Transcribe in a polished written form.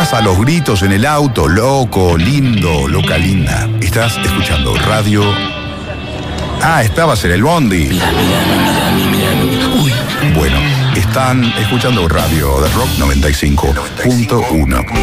Estás a los gritos en el auto, loco, lindo, loca, linda. Estás escuchando radio. Ah, estabas en el bondi. Mira. Uy. Bueno, están escuchando radio de Rock 95.1.